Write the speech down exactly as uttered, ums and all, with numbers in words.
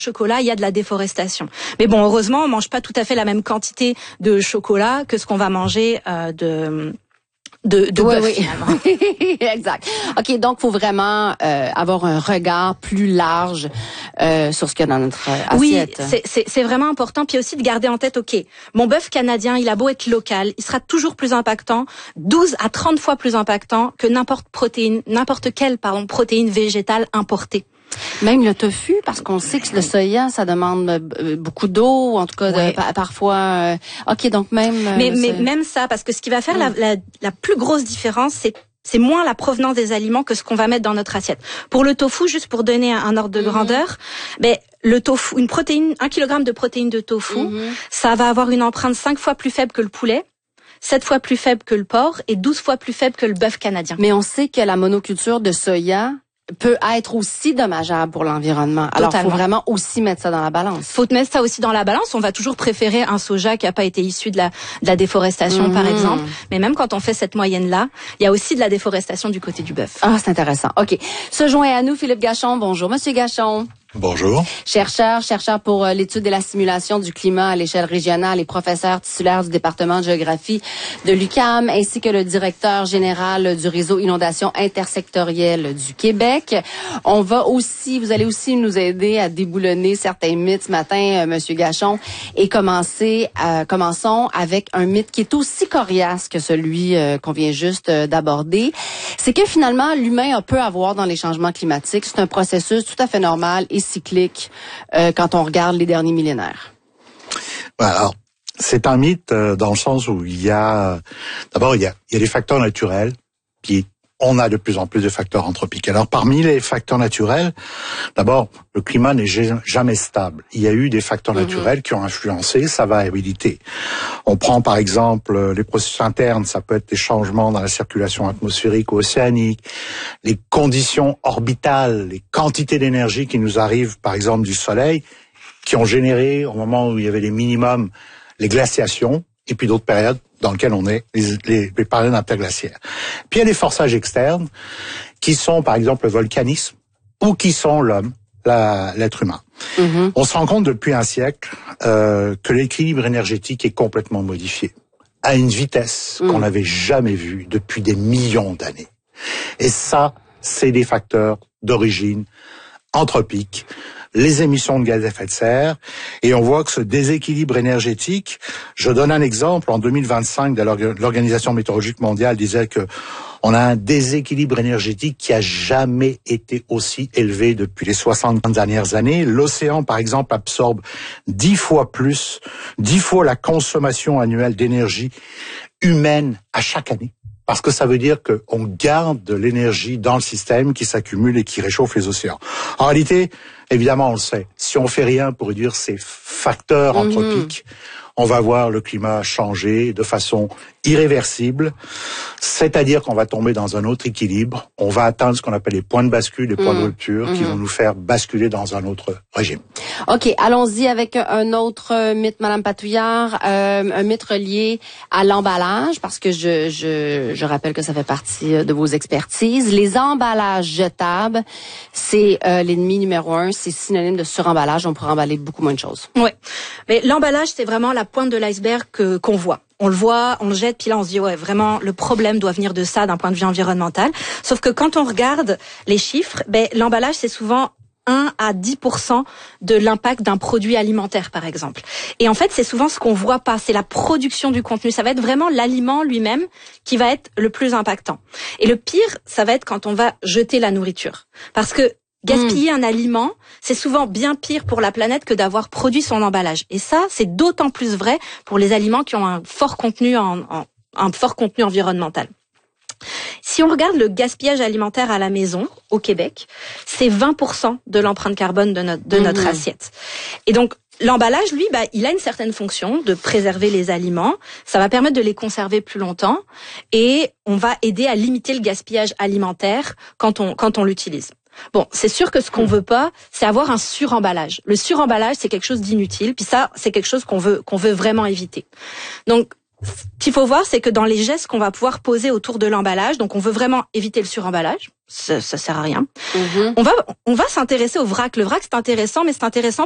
chocolat, il y a de la déforestation. Mais bon, heureusement, on mange pas tout à fait la même quantité de chocolat que ce qu'on va manger euh, de de, de oui, bœuf, oui. finalement. Exact. OK, donc faut vraiment euh, avoir un regard plus large euh, sur ce qu'il y a dans notre euh, assiette. Oui, c'est, c'est, c'est vraiment important. Puis aussi de garder en tête, OK, mon bœuf canadien, il a beau être local, il sera toujours plus impactant, douze à trente fois plus impactant que n'importe protéine, n'importe quelle, pardon, protéine végétale importée. Même le tofu, parce qu'on sait que le soya, ça demande beaucoup d'eau, en tout cas ouais. de, pa- parfois. Euh, ok, donc même. Mais, euh, mais même ça, parce que ce qui va faire mm. la, la, la plus grosse différence, c'est c'est moins la provenance des aliments que ce qu'on va mettre dans notre assiette. Pour le tofu, juste pour donner un, un ordre de mm-hmm. grandeur, ben le tofu, une protéine, un kilogramme de protéines de tofu, mm-hmm. ça va avoir une empreinte cinq fois plus faible que le poulet, sept fois plus faible que le porc et douze fois plus faible que le bœuf canadien. Mais on sait que la monoculture de soya peut être aussi dommageable pour l'environnement. Alors, il faut vraiment aussi mettre ça dans la balance. Faut mettre ça aussi dans la balance. On va toujours préférer un soja qui n'a pas été issu de la, de la déforestation, mmh. par exemple. Mais même quand on fait cette moyenne-là, il y a aussi de la déforestation du côté du bœuf. Ah, c'est intéressant. OK. Se joint à nous, Philippe Gachon. Bonjour, Monsieur Gachon. Bonjour. Chercheur, chercheur pour euh, l'étude et la simulation du climat à l'échelle régionale et professeur titulaire du département de géographie de l'U Q A M, ainsi que le directeur général du réseau inondation intersectorielle du Québec. On va aussi, vous allez aussi nous aider à déboulonner certains mythes ce matin, euh, Monsieur Gachon, et commencer, euh, commençons avec un mythe qui est aussi coriace que celui euh, qu'on vient juste euh, d'aborder. C'est que finalement, l'humain peut avoir dans les changements climatiques. C'est un processus tout à fait normal et cyclique euh, quand on regarde les derniers millénaires. Alors, c'est un mythe euh, dans le sens où il y a, d'abord, il y a, il y a des facteurs naturels, puis on a de plus en plus de facteurs anthropiques. Alors, parmi les facteurs naturels, d'abord, le climat n'est jamais stable. Il y a eu des facteurs mm-hmm. naturels qui ont influencé sa variabilité. On prend par exemple les processus internes, ça peut être des changements dans la circulation atmosphérique ou océanique, les conditions orbitales, les quantités d'énergie qui nous arrivent par exemple du Soleil, qui ont généré, au moment où il y avait les minimums, les glaciations, et puis d'autres périodes dans lesquelles on est, les, les, les périodes interglaciaires. Puis il y a des forçages externes, qui sont par exemple le volcanisme, ou qui sont l'homme, la, l'être humain. Mm-hmm. On se rend compte depuis un siècle euh, que l'équilibre énergétique est complètement modifié, à une vitesse mm. qu'on n'avait jamais vue depuis des millions d'années. Et ça, c'est des facteurs d'origine anthropique, les émissions de gaz à effet de serre, et on voit que ce déséquilibre énergétique, je donne un exemple, en deux mille vingt-cinq, l'Organisation météorologique mondiale disait que on a un déséquilibre énergétique qui a jamais été aussi élevé depuis les soixante dernières années. L'océan, par exemple, absorbe dix fois plus, dix fois la consommation annuelle d'énergie humaine à chaque année. Parce que ça veut dire qu'on garde de l'énergie dans le système qui s'accumule et qui réchauffe les océans. En réalité, évidemment, on le sait, si on fait rien pour réduire ces facteurs mm-hmm. anthropiques, on va voir le climat changer de façon irréversible, c'est-à-dire qu'on va tomber dans un autre équilibre, on va atteindre ce qu'on appelle les points de bascule, les points mmh. de rupture, mmh. qui vont nous faire basculer dans un autre régime. OK, allons-y avec un autre mythe, Madame Patouillard, euh, un mythe relié à l'emballage, parce que je, je, je rappelle que ça fait partie de vos expertises. Les emballages jetables, c'est euh, l'ennemi numéro un, c'est synonyme de suremballage, on pourrait emballer beaucoup moins de choses. Oui, mais l'emballage, c'est vraiment la pointe de l'iceberg que, qu'on voit. On le voit, on le jette, puis là on se dit ouais vraiment le problème doit venir de ça d'un point de vue environnemental. Sauf que quand on regarde les chiffres, ben l'emballage c'est souvent un à dix pour cent de l'impact d'un produit alimentaire par exemple. Et en fait c'est souvent ce qu'on voit pas, c'est la production du contenu. Ça va être vraiment l'aliment lui-même qui va être le plus impactant. Et le pire, ça va être quand on va jeter la nourriture, parce que gaspiller mmh. un aliment, c'est souvent bien pire pour la planète que d'avoir produit son emballage. Et ça, c'est d'autant plus vrai pour les aliments qui ont un fort contenu en, en un fort contenu environnemental. Si on regarde le gaspillage alimentaire à la maison, au Québec, c'est vingt pour cent de l'empreinte carbone de notre, de mmh. notre assiette. Et donc, l'emballage, lui, bah, il a une certaine fonction de préserver les aliments. Ça va permettre de les conserver plus longtemps et on va aider à limiter le gaspillage alimentaire quand on, quand on l'utilise. Bon, c'est sûr que ce qu'on veut pas, c'est avoir un suremballage. Le suremballage, c'est quelque chose d'inutile, puis ça, c'est quelque chose qu'on veut qu'on veut vraiment éviter. Donc, ce qu'il faut voir, c'est que dans les gestes qu'on va pouvoir poser autour de l'emballage, donc on veut vraiment éviter le suremballage, ça, ça sert à rien. Mm-hmm. On va on va s'intéresser au vrac. Le vrac, c'est intéressant, mais c'est intéressant